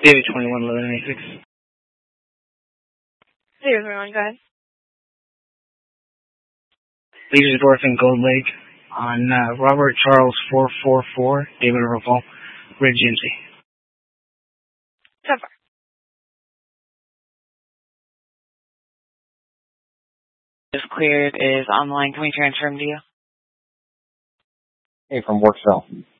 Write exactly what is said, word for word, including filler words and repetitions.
David twenty-one eleven eighty-six. David twenty-one, go ahead. Leadersdorf and Gold Lake on uh, Robert Charles four four four, David Ripple, Ridge G M C. So far. Is cleared, is online. Can we transfer him to you? Hey, from Worksville.